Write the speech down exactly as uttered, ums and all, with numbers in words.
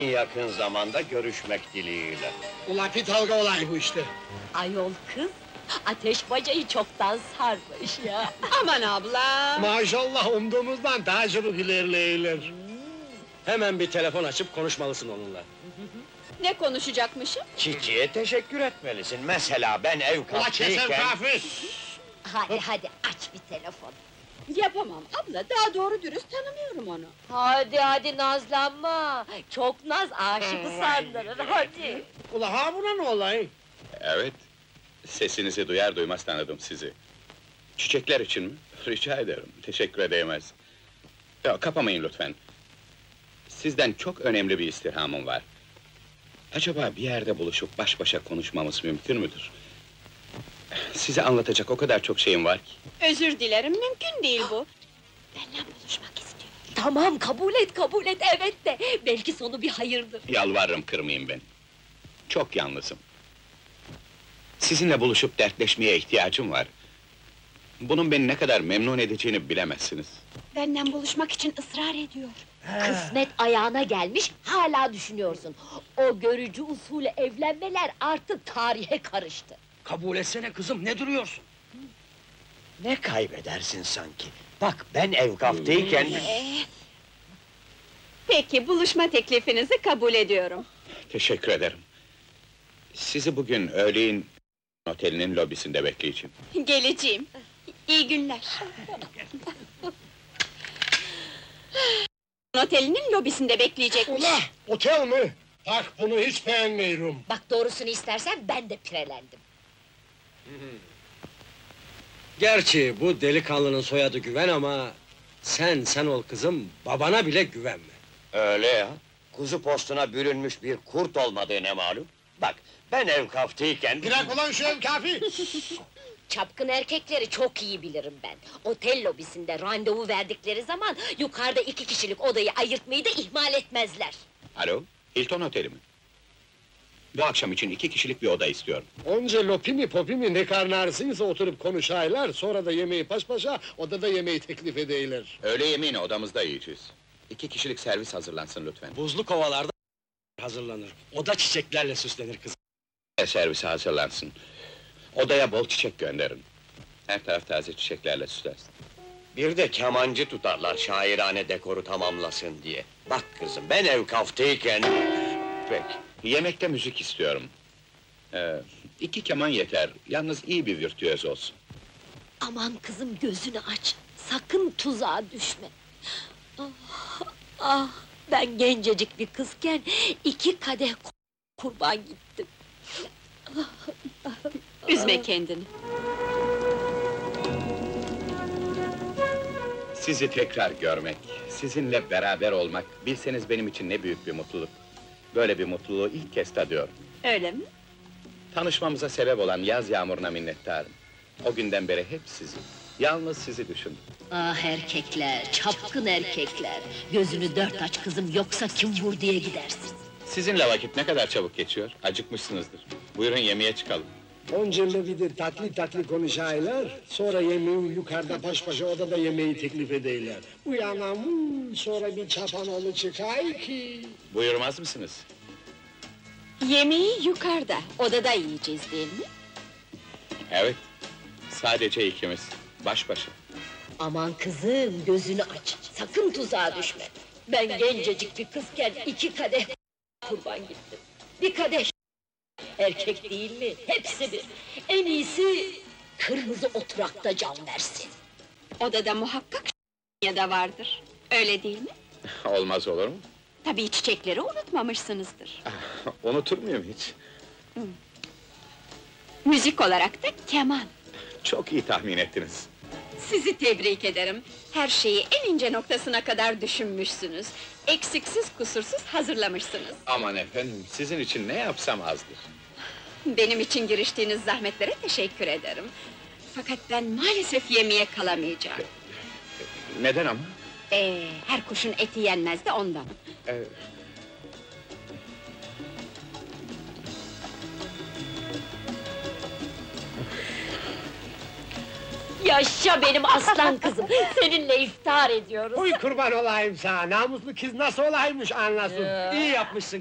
yakın zamanda görüşmek dileğiyle. Ula bir dalga olay bu işte. Ayol kız, ateş bacayı çoktan sarmış ya. Aman abla! Maşallah umduğumuzdan daha çabuk ilerleyiler. Hemen bir telefon açıp konuşmalısın onunla. Ne konuşacakmışım? Çiçeğe teşekkür etmelisin. Mesela ben ev Ula keser kaptayken... kafi! Hadi hadi aç bir telefon. Yapamam abla, daha doğru dürüst tanımıyorum onu. Hadi hadi nazlanma. Çok naz aşık sandırır hadi. Ula ha buna ne olay? Evet, sesinizi duyar duymaz tanıdım sizi. Çiçekler için mi? Rica ederim, teşekkür edemez. Ya, kapamayın lütfen. Sizden çok önemli bir istirhamım var. Acaba bir yerde buluşup baş başa konuşmamız mümkün müdür? Size anlatacak o kadar çok şeyim var ki. Özür dilerim, mümkün değil bu. Benimle buluşmak istiyor. Tamam kabul et kabul et evet de. Belki sonu bir hayırdır. Yalvarırım, kırmayın beni. Çok yalnızım. Sizinle buluşup dertleşmeye ihtiyacım var. Bunun beni ne kadar memnun edeceğini bilemezsiniz. Benden buluşmak için ısrar ediyor. Kısmet ayağına gelmiş, hala düşünüyorsun. O görücü usulü evlenmeler artık tarihe karıştı. Kabul etsene kızım, ne duruyorsun? Ne kaybedersin sanki? Bak ben ev kaptayken... Ee, Peki, buluşma teklifinizi kabul ediyorum. Teşekkür ederim. Sizi bugün öğleyin otelinin lobisinde bekleyeceğim. Geleceğim. İyi günler. Otelinin lobisinde bekleyecekmiş. Ula otel mi? Bak bunu hiç beğenmiyorum. Bak doğrusunu istersen ben de pirelendim. Gerçi bu delikanlının soyadı Güven ama... ...sen sen ol kızım, babana bile güvenme. Öyle ya. Kuzu postuna bürünmüş bir kurt olmadığı ne malum? Bak, ben ev kaptayken... Bırak ulan şu ev kafi! Çapkın erkekleri çok iyi bilirim ben. Otel lobisinde randevu verdikleri zaman... ...yukarıda iki kişilik odayı ayırtmayı da ihmal etmezler. Alo, Hilton Oteli mi? Bu akşam için iki kişilik bir oda istiyorum. Onca lopi mi popi mi ne karnı ağrısıysa oturup konuşaylar, sonra da yemeği paş paşa, odada yemeği teklif edeyler. Öğle yemeğini odamızda yiyeceğiz. İki kişilik servis hazırlansın lütfen. Buzlu kovalarda hazırlanır. Oda çiçeklerle süslenir kızım. Servisi hazırlansın. Odaya bol çiçek gönderin. Her taraf taze çiçeklerle süslensin. Bir de kemancı tutarlar şairane dekoru tamamlasın diye. Bak kızım, ben ev kaptayken... Peki, yemekte müzik istiyorum. Ee, iki keman yeter, yalnız iyi bir virtüöz olsun. Aman kızım gözünü aç, sakın tuzağa düşme. Ah, ah, ben gencecik bir kızken iki kadeh kurban gittim. Üzme kendini. Sizi tekrar görmek, sizinle beraber olmak, bilseniz benim için ne büyük bir mutluluk. Böyle bir mutluluğu ilk kez tadıyorum. Öyle mi? Tanışmamıza sebep olan yaz yağmuruna minnettarım. O günden beri hep sizi, yalnız sizi düşündüm. Ah erkekler, çapkın erkekler! Gözünü dört aç kızım, yoksa kim vur diye gidersin. Sizinle vakit ne kadar çabuk geçiyor, acıkmışsınızdır. Buyurun yemeğe çıkalım. Onca lobide tatlı tatlı konuşaylar, sonra yemeği yukarıda baş başa odada yemeği teklif edeyler. Uyanam, sonra bir çapanoğlu çıkay ki... Buyurmaz mısınız? Yemeği yukarıda, odada yiyeceğiz değil mi? Evet, sadece ikimiz, baş başa. Aman kızım, gözünü aç, sakın tuzağa düşme. Ben gencecik bir kızken iki kadeh kurban gittim. Bir kadeh erkek değil mi? Hepsi bir. En iyisi kırmızı oturakta can versin. Odada muhakkak ya da vardır. Öyle değil mi? Olmaz olur mu? Tabii çiçekleri unutmamışsınızdır. Unutur muyum hiç? Müzik olarak da keman. Çok iyi tahmin ettiniz. Sizi tebrik ederim. Her şeyi en ince noktasına kadar düşünmüşsünüz. Eksiksiz kusursuz hazırlamışsınız. Aman efendim, sizin için ne yapsam azdır. Benim için giriştiğiniz zahmetlere teşekkür ederim. Fakat ben maalesef yemeğe kalamayacağım. Neden ama? Ee, her kuşun eti yenmez de ondan. Ee, Yaşa benim aslan kızım! Seninle iftar ediyoruz! Uy kurban olayım sana, namuslu kız nasıl olaymış anlasın. İyi yapmışsın